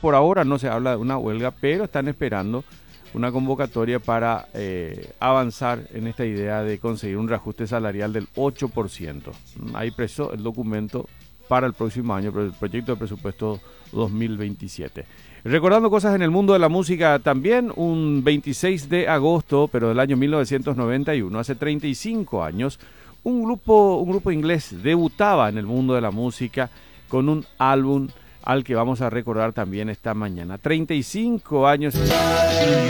por ahora no se habla de una huelga, pero están esperando una convocatoria para avanzar en esta idea de conseguir un reajuste salarial del 8%. Ahí preso el documento para el próximo año, el proyecto de presupuesto 2027. Recordando cosas en el mundo de la música también, un 26 de agosto, pero del año 1991, hace 35 años, un grupo inglés debutaba en el mundo de la música con un álbum al que vamos a recordar también esta mañana. 35 años.